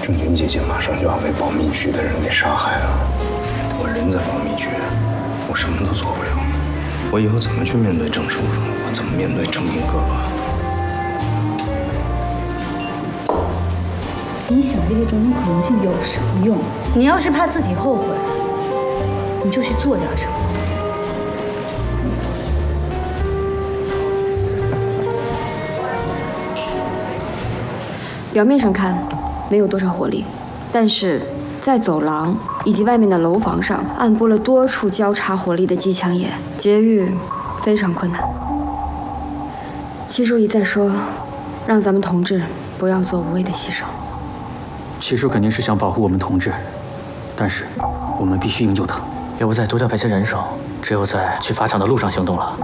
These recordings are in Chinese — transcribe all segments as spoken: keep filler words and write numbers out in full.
郑军姐姐马上就要被保密局的人给杀害了，我人在保密局，我什么都做不了。我以后怎么去面对郑叔叔？我怎么面对郑英哥哥？ 你想这些种种可能性有什么用？你要是怕自己后悔，你就去做点什么。 表面上看没有多少火力，但是在走廊以及外面的楼房上暗布了多处交叉火力的机枪眼，劫狱非常困难。七叔一再说，让咱们同志不要做无谓的牺牲。 七叔肯定是想保护我们同志，但是我们必须营救他。要不再多调派些人手，只有在去法场的路上行动了。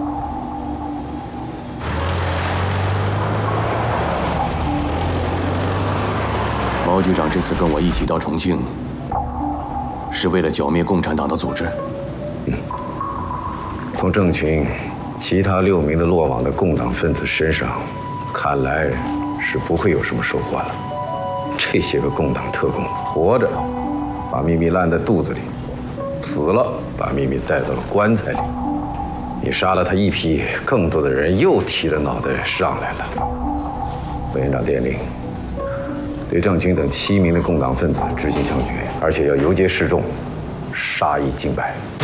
毛局长这次跟我一起到重庆，是为了剿灭共产党的组织。 嗯，从郑群其他六名的落网的共党分子身上，看来是不会有什么收获了。这些个共党特工活着，把秘密烂在肚子里；死了，把秘密带到了棺材里。你杀了他一批，更多的人又提着脑袋上来了。委员长电令。 对郑军等七名的共党分子执行枪决，而且要游街示众，杀一儆百。